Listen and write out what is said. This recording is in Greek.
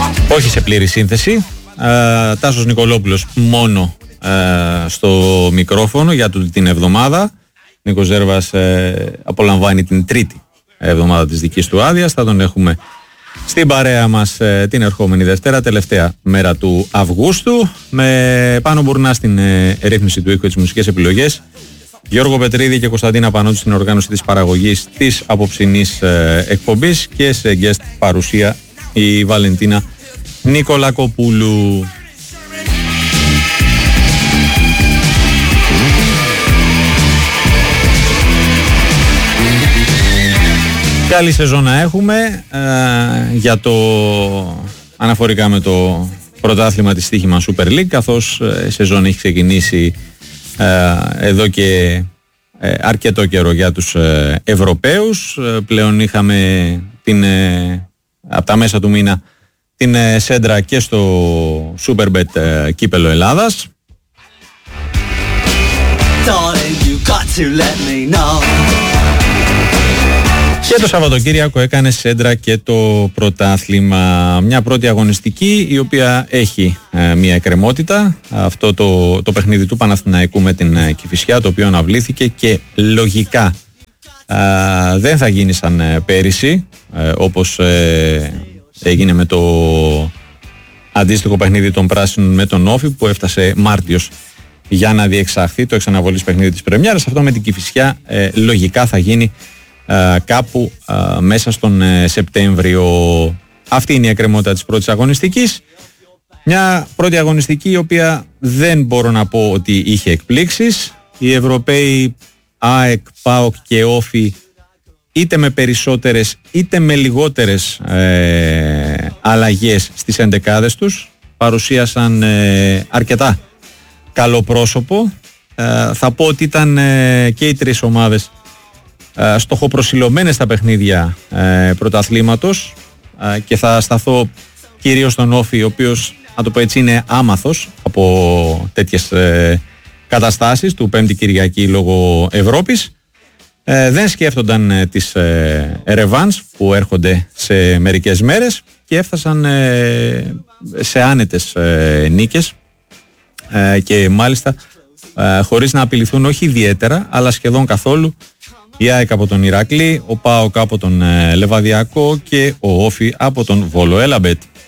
Όχι σε πλήρη σύνθεση. Τάσος Νικολόπουλος μόνο στο μικρόφωνο για την εβδομάδα. Νίκος Ζέρβας απολαμβάνει την τρίτη εβδομάδα της δικής του άδειας. Θα τον έχουμε στην παρέα μας την ερχόμενη Δευτέρα, τελευταία μέρα του Αυγούστου, με Πάνο Μπουρνά στην ρύθμιση του ήχου και τις μουσικές επιλογές, Γιώργο Πετρίδη και Κωνσταντίνα Πανότη στην οργάνωση της παραγωγής της απόψινής εκπομπής και σε guest παρουσία η Βαλεντίνα Νικολακοπούλου. Καλή σεζόν να έχουμε για αναφορικά με το πρωτάθλημα της στοίχημα Super League, καθώς η σεζόν έχει ξεκινήσει εδώ και αρκετό καιρό για τους Ευρωπαίους. Πλέον είχαμε από τα μέσα του μήνα την σέντρα και στο Superbet Κύπελλο Ελλάδας. Και το Σαββατοκύριακο έκανε σέντρα και το πρωτάθλημα. Μια πρώτη αγωνιστική η οποία έχει μια εκκρεμότητα. Αυτό το παιχνίδι του Παναθηναϊκού με την Κηφισιά, το οποίο αναβλήθηκε και λογικά δεν θα γίνει σαν πέρυσι, όπως έγινε με το αντίστοιχο παιχνίδι των Πράσινων με τον Όφη, που έφτασε Μάρτιος για να διεξαχθεί το εξαναβολής παιχνίδι της Πρεμιέρας. Αυτό με την Κηφισιά λογικά θα γίνει κάπου μέσα στον Σεπτέμβριο. Αυτή είναι η εκκρεμότητα της πρώτης αγωνιστικής. Μια πρώτη αγωνιστική η οποία δεν μπορώ να πω ότι είχε εκπλήξεις. Οι Ευρωπαίοι ΑΕΚ, ΠΑΟΚ και Όφη, είτε με περισσότερες είτε με λιγότερες αλλαγές στις εντεκάδες τους, παρουσίασαν αρκετά καλό πρόσωπο. Θα πω ότι ήταν και οι τρεις ομάδες στοχοπροσιλωμένες στα παιχνίδια πρωταθλήματος, και θα σταθώ κυρίως στον Όφη, ο οποίος, να το πω έτσι, είναι άμαθος από τέτοιες καταστάσεις του Πέμπτη Κυριακή λόγω Ευρώπης. Δεν σκέφτονταν τις ρεβάνς που έρχονται σε μερικές μέρες και έφτασαν σε άνετες νίκες, και μάλιστα χωρίς να απειληθούν όχι ιδιαίτερα αλλά σχεδόν καθόλου η ΑΕΚ από τον Ηρακλή, ο ΠΑΟΚ από τον Λεβαδιακό και ο Όφη από τον Βόλο Έλαμπετ.